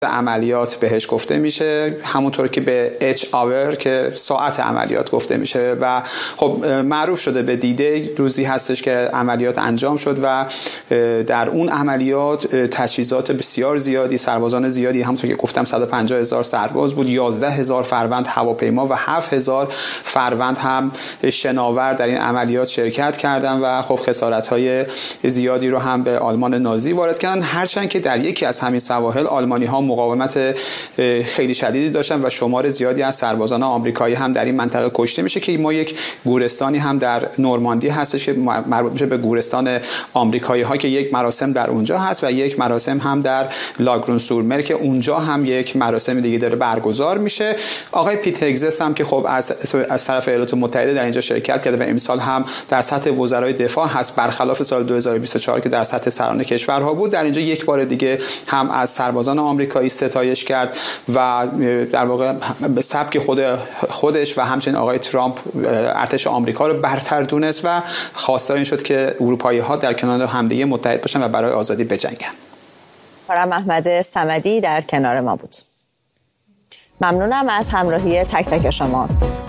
عملیات بهش گفته میشه، همونطور که به اچ آور که ساعت عملیات گفته میشه و خب معروف شده به دیده روزی هستش که عملیات انجام شد و در اون عملیات تجهیزات بسیار زیادی، سربازان زیادی، همونطور که گفتم 150,000 سرباز بود، 11,000 فروند هواپیما و 7,000 فروند هم شناور در این عملیات شرکت کردن و خب خسارت‌های زیادی رو هم به آلمان نازی وارد کردن، هرچند که در یکی از همین سواحل آلمانی‌ها مقاومت خیلی شدیدی داشتن و شمار زیادی از سربازان آمریکایی هم در این منطقه کشته میشه که ما یک گورستانی هم در نورماندی هستش که مربوط میشه به گورستان آمریکایی ها که یک مراسم در اونجا هست و یک مراسم هم در لاگرون سور مر که اونجا هم یک مراسم دیگه داره برگزار میشه. آقای پیت هگزس هم که خب از طرف ایالات متحده در اینجا شرکت کرده و امسال هم در سطح وزرای دفاع هست، برخلاف سال 2024 که در سطح سران کشورها بود، در اینجا یک بار دیگه هم از سربازان آمریکایی ستایش کرد و در واقع به سبک خودش و همچنین آقای ترامپ ارتش آمریکا رو برتر دونست و خواستار این شد که اروپایی ها در کنار همدیگه متحد باشن و برای آزادی بجنگن. کارم احمد صمدی در کنار ما بود. ممنونم از همراهی تک تک شما.